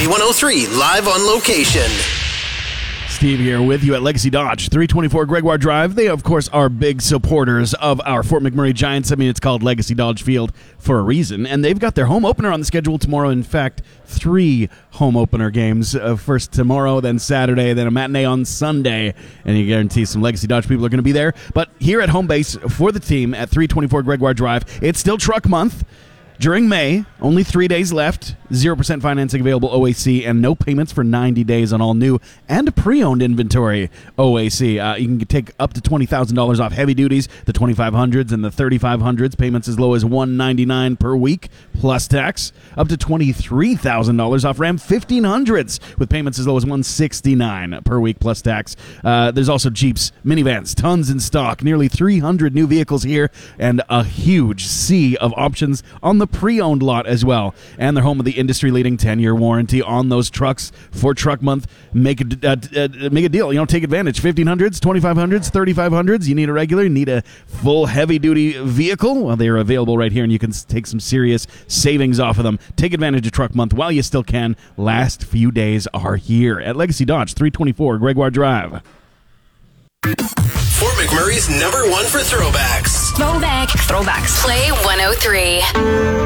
Play 103 live on location. Steve here with you at Legacy Dodge, 324 Gregoire Drive. They, of course, are big supporters of our Fort McMurray Giants. I mean, it's called Legacy Dodge Field for a reason. And they've got their home opener on the schedule tomorrow. In fact, 3 home opener games. First tomorrow, then Saturday, then a matinee on Sunday. And you guarantee some Legacy Dodge people are going to be there. But here at home base for the team at 324 Gregoire Drive, it's still truck month. During May, only 3 days left, 0% financing available OAC, and no payments for 90 days on all new and pre-owned inventory OAC. You can take up to $20,000 off heavy duties, the 2500s and the 3500s, payments as low as $199 per week, plus tax, up to $23,000 off Ram 1500s, with payments as low as $169 per week, plus tax. There's also Jeeps, minivans, tons in stock, nearly 300 new vehicles here, and a huge sea of options on the pre-owned lot as well. And they're home of the industry-leading 10-year warranty on those trucks for Truck Month. Make a deal. Take advantage. 1500s, 2500s, 3500s. You need a regular, you need a full heavy-duty vehicle. Well, they're available right here, and you can take some serious savings off of them. Take advantage of Truck Month while you still can. Last few days are here at Legacy Dodge, 324 Gregoire Drive. Fort McMurray's #1 for throwbacks. Throwbacks. Play 103.